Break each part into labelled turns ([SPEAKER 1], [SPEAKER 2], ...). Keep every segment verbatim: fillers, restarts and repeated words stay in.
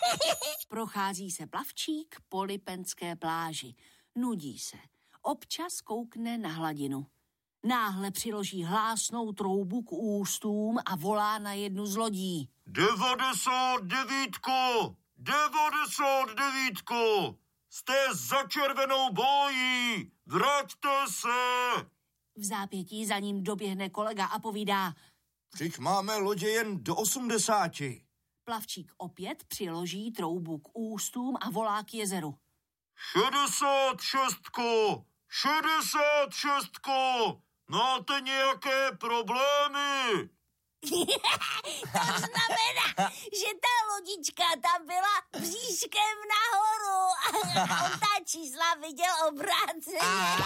[SPEAKER 1] Prochází se plavčík po lipenské pláži. Nudí se. Občas koukne na hladinu. Náhle přiloží hlásnou troubu k ústům a volá na jednu z lodí.
[SPEAKER 2] Devadesát devítko! Devadesát devítko! Jste za červenou bojí! Vraťte se!
[SPEAKER 1] V zápětí za ním doběhne kolega a povídá.
[SPEAKER 2] Vždyť máme lodě jen do osmdesáti.
[SPEAKER 1] Plavčík opět přiloží troubu k ústům a volá k jezeru.
[SPEAKER 2] Šedesát šestko! Šedesát šestko! Máte nějaké problémy?
[SPEAKER 1] To znamená, že ta lodička tam byla bříškem nahoru a on ta čísla viděl obráceně.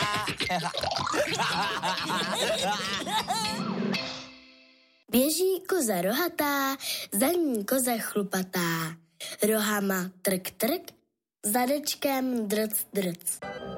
[SPEAKER 3] Běží koza rohatá, za ní koza chlupatá. Rohama trk trk, zadečkem drc drc.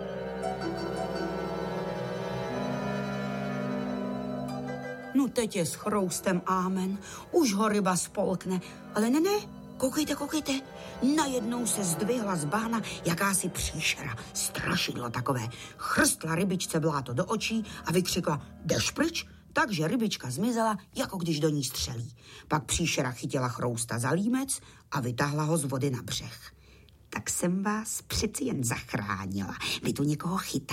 [SPEAKER 4] No teď je s chroustem ámen, už ho ryba spolkne, ale ne, ne, koukejte, koukejte, najednou se zdvihla z bahna jakási příšera, strašidlo takové, chrstla rybičce bláto do očí a vykřikla, jdeš pryč? Takže rybička zmizela, jako když do ní střelí. Pak příšera chytila chrousta za límec a vytáhla ho z vody na břeh. Tak jsem vás přeci jen zachránila, vy tu někoho chytáte.